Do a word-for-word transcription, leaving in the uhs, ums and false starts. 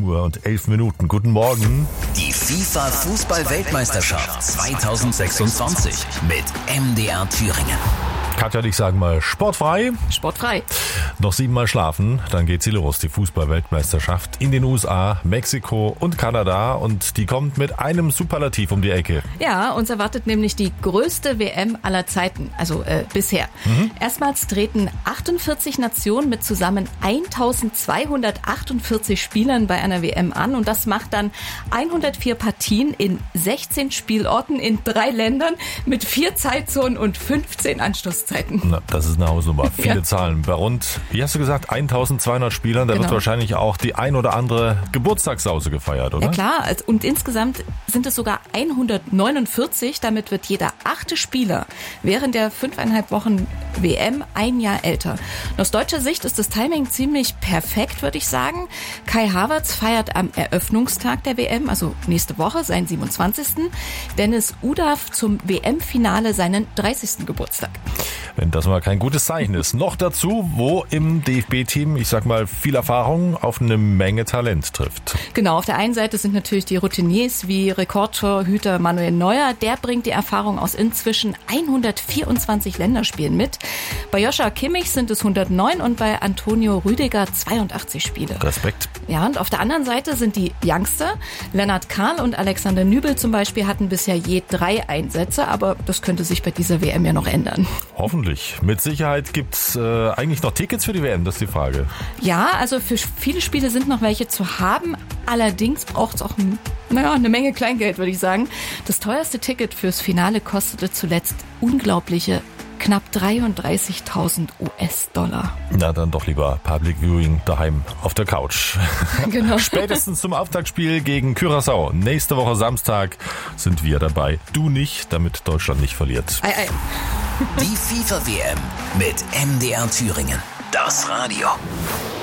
Uhr und elf Minuten. Guten Morgen. Die FIFA-Fußball-Weltmeisterschaft zweitausendsechsundzwanzig mit M D R Thüringen. Katja, ich sage mal sportfrei. Sportfrei. Noch siebenmal schlafen, dann geht sie los. Die Fußball-Weltmeisterschaft in den U S A, Mexiko und Kanada. Und die kommt mit einem Superlativ um die Ecke. Ja, uns erwartet nämlich die größte W M aller Zeiten, also äh, bisher. Mhm. Erstmals treten achtundvierzig Nationen mit zusammen eintausendzweihundertachtundvierzig Spielern bei einer W M an. Und das macht dann hundertvier Partien in sechzehn Spielorten in drei Ländern mit vier Zeitzonen und fünfzehn Anschlusszeiten. Na, das ist eine Hausnummer. Viele Ja. Zahlen. Bei rund, wie hast du gesagt, eintausendzweihundert Spielern. Da Genau. wird wahrscheinlich auch die ein oder andere Geburtstagssause gefeiert, oder? Ja klar, und insgesamt sind es sogar hundertneunundvierzig. Damit wird jeder achte Spieler während der fünfeinhalb Wochen W M ein Jahr älter. Und aus deutscher Sicht ist das Timing ziemlich perfekt, würde ich sagen. Kai Havertz feiert am Eröffnungstag der W M, also nächste Woche, seinen siebenundzwanzigsten Dennis Udaf zum W M-Finale seinen dreißigsten Geburtstag. Wenn das mal kein gutes Zeichen ist. Noch dazu, wo im D F B-Team, ich sag mal, viel Erfahrung auf eine Menge Talent trifft. Genau, auf der einen Seite sind natürlich die Routiniers wie Rekordtorhüter Manuel Neuer. Der bringt die Erfahrung aus inzwischen hundertvierundzwanzig Länderspielen mit. Bei Joshua Kimmich sind es hundertneun und bei Antonio Rüdiger zweiundachtzig Spiele. Respekt. Ja, und auf der anderen Seite sind die Youngster. Lennart Kahl und Alexander Nübel zum Beispiel hatten bisher je drei Einsätze, aber das könnte sich bei dieser W M ja noch ändern. Hoffentlich. Mit Sicherheit gibt's äh, eigentlich noch Tickets für die W M, das ist die Frage. Ja, also für viele Spiele sind noch welche zu haben. Allerdings braucht es auch naja, eine Menge Kleingeld, würde ich sagen. Das teuerste Ticket fürs Finale kostete zuletzt unglaubliche knapp dreiunddreißigtausend U S-Dollar. Na, dann doch lieber Public Viewing daheim auf der Couch. Genau. Spätestens zum Auftaktspiel gegen Curaçao. Nächste Woche Samstag sind wir dabei. Du nicht, damit Deutschland nicht verliert. Ei, ei. Die FIFA-W M mit M D R Thüringen. Das Radio.